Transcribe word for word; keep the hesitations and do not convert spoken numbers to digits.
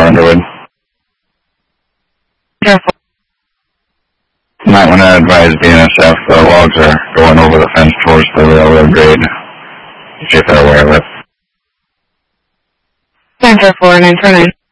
Underwood. Careful. Might want to advise B N S F the logs are going over the fence towards the railroad grade. See if they're aware of it. Center four nine four nine.